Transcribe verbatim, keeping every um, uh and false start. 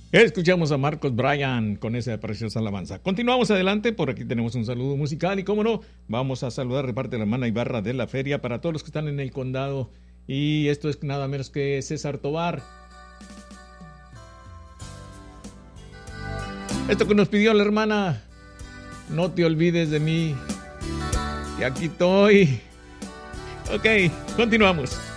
Escuchamos a Marcos Bryan con esa preciosa alabanza. Continuamos adelante, por aquí tenemos un saludo musical y cómo no, vamos a saludar de parte de la hermana Ibarra de la Feria para todos los que están en el condado. Y esto es nada menos que César Tobar. Esto que nos pidió la hermana, no te olvides de mí, y aquí estoy. Ok, continuamos.